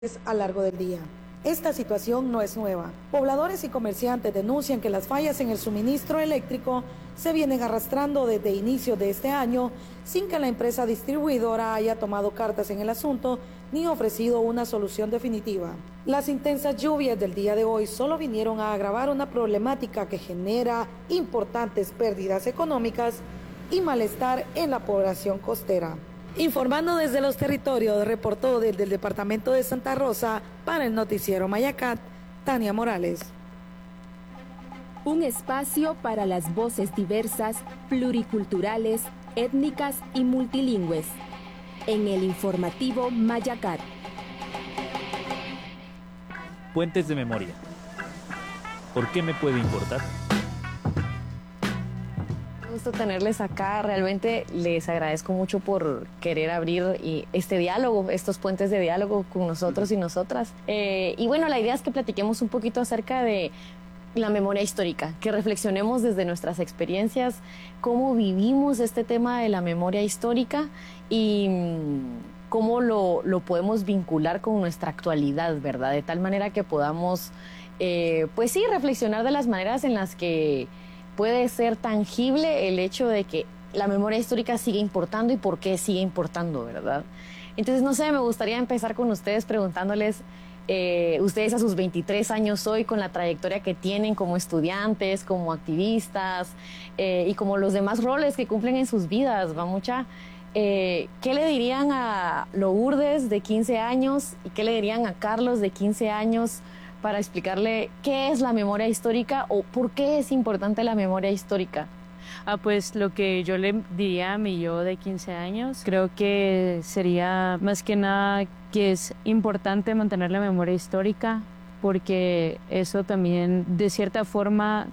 a lo largo del día. Esta situación no es nueva. Pobladores y comerciantes denuncian que las fallas en el suministro eléctrico se vienen arrastrando desde inicio de este año sin que la empresa distribuidora haya tomado cartas en el asunto ni ofrecido una solución definitiva. Las intensas lluvias del día de hoy solo vinieron a agravar una problemática que genera importantes pérdidas económicas y malestar en la población costera. Informando desde los territorios, reportó desde el departamento de Santa Rosa para el noticiero Mayacat, Tania Morales. Un espacio para las voces diversas, pluriculturales, étnicas y multilingües. En el informativo Mayacat. Puentes de memoria. ¿Por qué me puede importar? Gusto tenerles acá, realmente les agradezco mucho por querer abrir este diálogo, estos puentes de diálogo con nosotros y nosotras. Y bueno, la idea es que platiquemos un poquito acerca de la memoria histórica, que reflexionemos desde nuestras experiencias, cómo vivimos este tema de la memoria histórica y cómo lo podemos vincular con nuestra actualidad, ¿verdad? De tal manera que podamos, pues sí, reflexionar de las maneras en las que puede ser tangible el hecho de que la memoria histórica sigue importando y por qué sigue importando, ¿verdad? Entonces, no sé, me gustaría empezar con ustedes preguntándoles, ustedes a sus 23 años hoy, con la trayectoria que tienen como estudiantes, como activistas y como los demás roles que cumplen en sus vidas, ¿va mucha? ¿Qué le dirían a Lourdes de 15 años y qué le dirían a Carlos de 15 años para explicarle qué es la memoria histórica o por qué es importante la memoria histórica? Pues lo que yo le diría a mi yo de 15 años, creo que sería más que nada que es importante mantener la memoria histórica porque eso también de cierta forma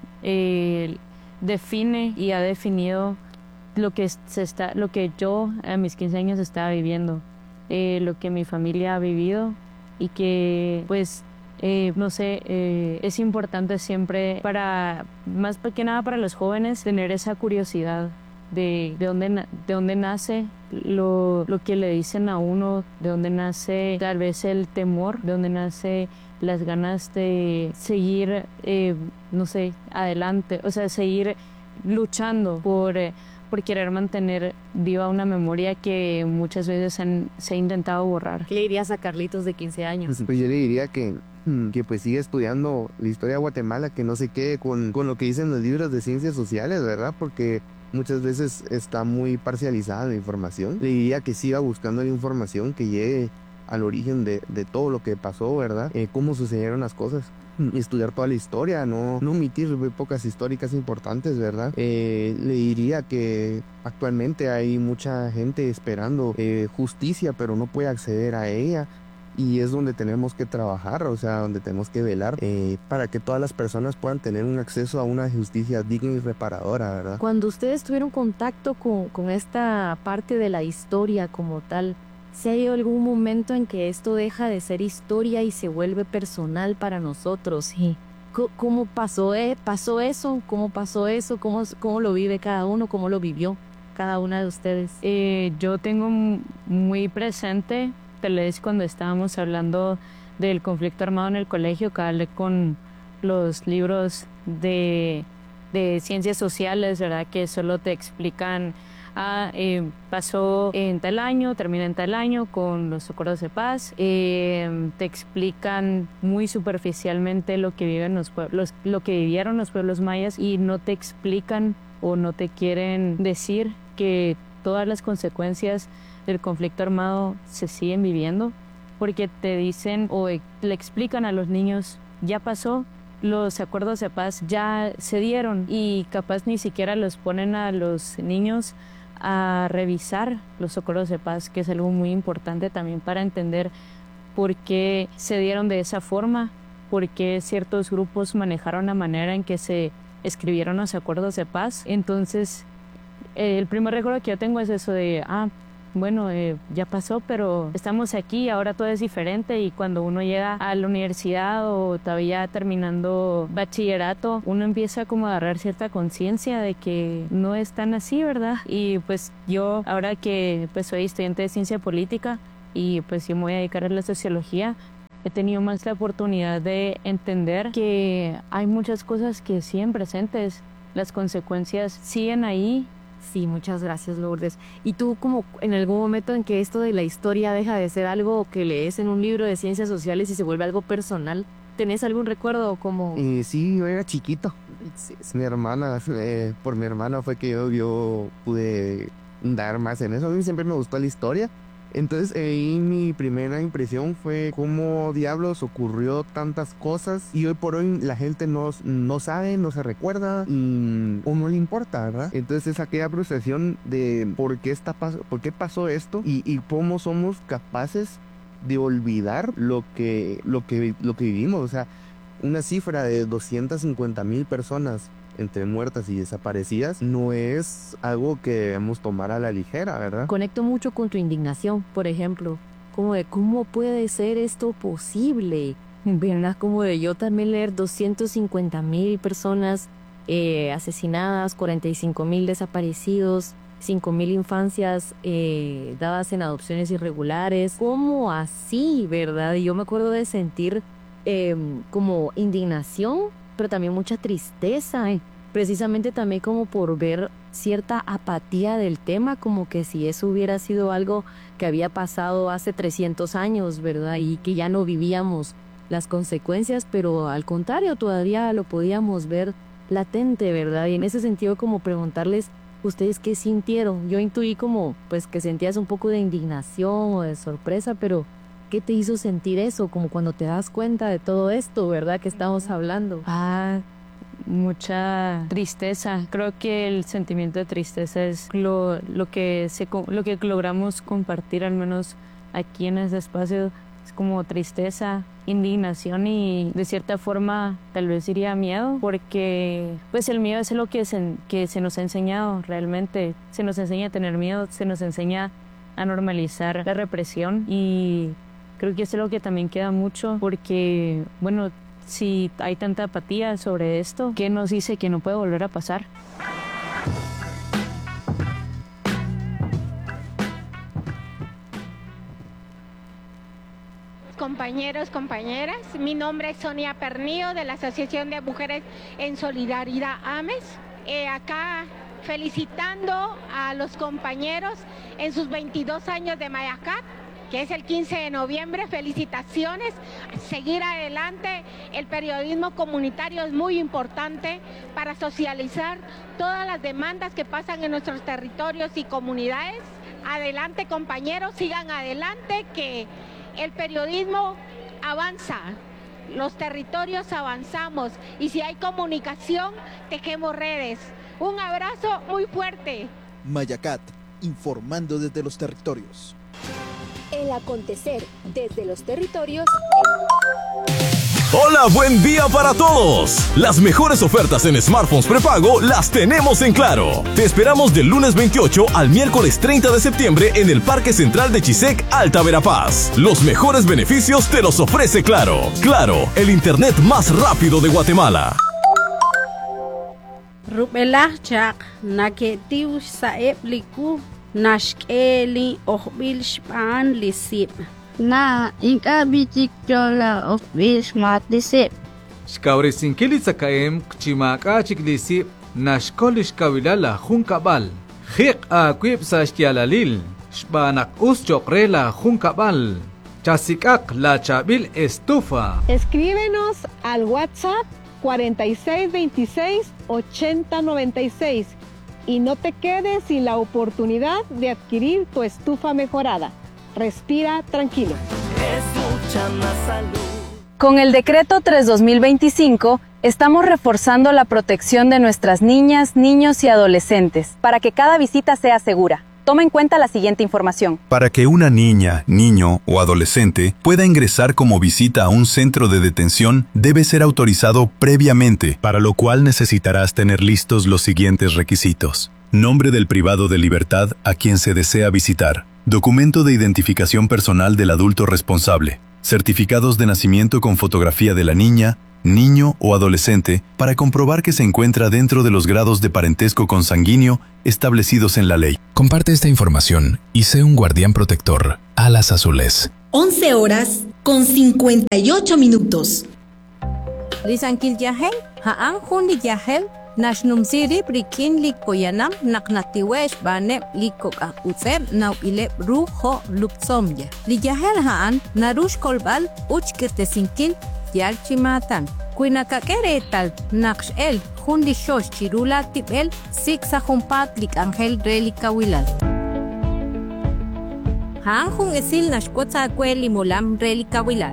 define y ha definido lo que yo a mis 15 años estaba viviendo, lo que mi familia ha vivido y que pues no sé, es importante siempre más que nada para los jóvenes, tener esa curiosidad de dónde nace lo que le dicen a uno, de dónde nace tal vez el temor, de dónde nace las ganas de seguir, no sé, adelante, o sea, seguir luchando por querer mantener viva una memoria que muchas veces se ha intentado borrar. ¿Qué le dirías a Carlitos de 15 años? Pues yo le diría que pues siga estudiando la historia de Guatemala, que no se quede con lo que dicen los libros de ciencias sociales, ¿verdad? Porque muchas veces está muy parcializada la información. Le diría que siga buscando la información, que llegue al origen de todo lo que pasó, ¿verdad? Cómo sucedieron las cosas. Estudiar toda la historia, no omitir épocas históricas importantes, ¿verdad? Le diría que actualmente hay mucha gente esperando justicia, pero no puede acceder a ella. Y es donde tenemos que trabajar, o sea, donde tenemos que velar para que todas las personas puedan tener un acceso a una justicia digna y reparadora, ¿verdad? Cuando ustedes tuvieron contacto con esta parte de la historia como tal, ¿se ha ido algún momento en que esto deja de ser historia y se vuelve personal para nosotros? Sí. ¿Cómo pasó eso? ¿Cómo pasó eso? ¿Cómo lo vive cada uno? ¿Cómo lo vivió cada una de ustedes? Yo tengo muy presente, tal vez cuando estábamos hablando del conflicto armado en el colegio, que hablé con los libros de ciencias sociales, ¿verdad? Que solo te explican, pasó en tal año, termina en tal año con los acuerdos de paz. Te explican muy superficialmente lo que viven lo que vivieron los pueblos mayas y no te explican o no te quieren decir que todas las consecuencias del conflicto armado se siguen viviendo, porque te dicen o le explican a los niños, ya pasó, los acuerdos de paz ya se dieron y capaz ni siquiera los ponen a los niños a revisar los acuerdos de paz, que es algo muy importante también para entender por qué se dieron de esa forma, por qué ciertos grupos manejaron la manera en que se escribieron los acuerdos de paz. Entonces, el primer recuerdo que yo tengo es eso de, bueno, ya pasó, pero estamos aquí, ahora todo es diferente, y cuando uno llega a la universidad o todavía terminando bachillerato, uno empieza como a agarrar cierta conciencia de que no es tan así, ¿verdad? Y pues yo, ahora que pues soy estudiante de ciencia política y pues yo me voy a dedicar a la sociología, he tenido más la oportunidad de entender que hay muchas cosas que siguen presentes, las consecuencias siguen ahí. Sí, muchas gracias, Lourdes. ¿Y tú, como en algún momento en que esto de la historia deja de ser algo que lees en un libro de ciencias sociales y se vuelve algo personal, tenés algún recuerdo como...? Sí, yo era chiquito. Es mi hermana, por mi hermana fue que yo pude dar más en eso. A mí siempre me gustó la historia. Entonces ahí mi primera impresión fue cómo diablos ocurrió tantas cosas y hoy por hoy la gente no sabe, no se recuerda o no le importa, ¿verdad? Entonces es aquella frustración de por qué pasó esto y cómo somos capaces de olvidar lo que vivimos. O sea, una cifra de 250,000 personas entre muertas y desaparecidas no es algo que debemos tomar a la ligera, ¿verdad? Conecto mucho con tu indignación, por ejemplo, como de cómo puede ser esto posible, ¿verdad? Como de yo también leer 250,000 personas asesinadas, 45,000 desaparecidos, 5,000 infancias dadas en adopciones irregulares. ¿Cómo así, verdad? Y yo me acuerdo de sentir como indignación, pero también mucha tristeza, precisamente también como por ver cierta apatía del tema, como que si eso hubiera sido algo que había pasado hace 300 años, ¿verdad? Y que ya no vivíamos las consecuencias, pero al contrario, todavía lo podíamos ver latente, ¿verdad? Y en ese sentido, como preguntarles, ¿ustedes qué sintieron? Yo intuí como, pues, que sentías un poco de indignación o de sorpresa, pero ¿qué te hizo sentir eso? Como cuando te das cuenta de todo esto, ¿verdad? Que estamos hablando. Mucha tristeza. Creo que el sentimiento de tristeza es lo que logramos compartir, al menos aquí en este espacio. Es como tristeza, indignación y de cierta forma tal vez diría miedo, porque pues el miedo es lo que se nos ha enseñado realmente. Se nos enseña a tener miedo, se nos enseña a normalizar la represión y creo que eso es lo que también queda mucho, porque, bueno, si hay tanta apatía sobre esto, ¿qué nos dice que no puede volver a pasar? Compañeros, compañeras, mi nombre es Sonia Pernillo de la Asociación de Mujeres en Solidaridad AMES. Acá felicitando a los compañeros en sus 22 años de Mayacat, que es el 15 de noviembre. Felicitaciones, seguir adelante. El periodismo comunitario es muy importante para socializar todas las demandas que pasan en nuestros territorios y comunidades. Adelante, compañeros, sigan adelante, que el periodismo avanza, los territorios avanzamos y si hay comunicación, tejemos redes. Un abrazo muy fuerte. Mayacat, informando desde los territorios. El acontecer desde los territorios. Hola, buen día para todos. Las mejores ofertas en smartphones prepago las tenemos en Claro. Te esperamos del lunes 28 al miércoles 30 de septiembre en el Parque Central de Chisec, Alta Verapaz. Los mejores beneficios te los ofrece Claro. Claro, el internet más rápido de Guatemala. Rubelah chak naketiu saeb liku nashkeli ohbil shpan lisip. Na inkabitik jola ohbil shmat lisip. Shkaurisinkili sakaem kchimaka chiklisip nashkolish kabilala junkabal. Hik akwip sashtialalil. Shbanak us chokrela junkabal. Chasikak la chabil estufa. Escríbenos al WhatsApp 4626-8096 y no te quedes sin la oportunidad de adquirir tu estufa mejorada. Respira tranquilo. Escucha más salud. Con el Decreto 3/2025 estamos reforzando la protección de nuestras niñas, niños y adolescentes para que cada visita sea segura. Toma en cuenta la siguiente información. Para que una niña, niño o adolescente pueda ingresar como visita a un centro de detención, debe ser autorizado previamente, para lo cual necesitarás tener listos los siguientes requisitos. Nombre del privado de libertad a quien se desea visitar. Documento de identificación personal del adulto responsable. Certificados de nacimiento con fotografía de la niña, niño o adolescente para comprobar que se encuentra dentro de los grados de parentesco consanguíneo establecidos en la ley. Comparte esta información y sé un guardián protector. Alas Azules. 11 horas con 58 minutos. Lisankil Yahel, Haan Hundi Yahel, Nashnum Siri, Brikin Likoyanam, Naknatiwesh, Banep, Likoka, Utseb, Nau Ilep, Ruho, Lupsomya. Liyahel Haan, Narush Kolbal, Uchkirtesinkil, Yalchimatan. Kuinakakeretal, Naksh El, Hundi Shosh, Chirula Tibel, Siksa Humpat, Lik Angel, Relika Wilal. Haan Hun Esil, Nashkotsa Kweli Mulam, Relika Wilal.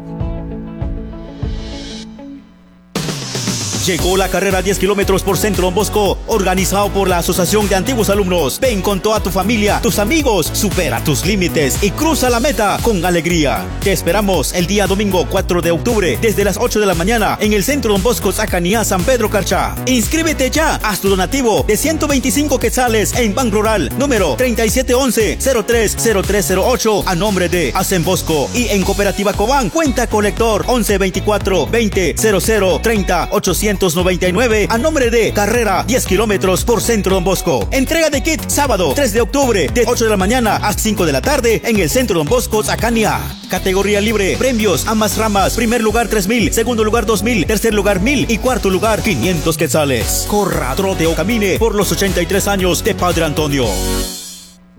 Llegó la carrera 10 kilómetros por Centro Don Bosco, organizado por la Asociación de Antiguos Alumnos. Ven con toda tu familia, tus amigos, supera tus límites y cruza la meta con alegría. Te esperamos el día domingo 4 de octubre desde las 8 de la mañana en el Centro Don Bosco, Zacanías, San Pedro Carchá. Inscríbete ya, haz tu donativo de 125 quetzales en Ban Rural, número 3711-030308 a nombre de Hacen Bosco, y en Cooperativa Cobán, cuenta colector 1124-2000-30-899 a nombre de Carrera 10 kilómetros por Centro Don Bosco. Entrega de kit sábado 3 de octubre de 8 de la mañana a 5 de la tarde en el Centro Don Bosco, Zacaña. Categoría libre, premios ambas ramas: primer lugar 3,000, segundo lugar 2,000, tercer lugar 1,000 y cuarto lugar 500 quetzales. Corra, trote o camine por los 83 años de Padre Antonio.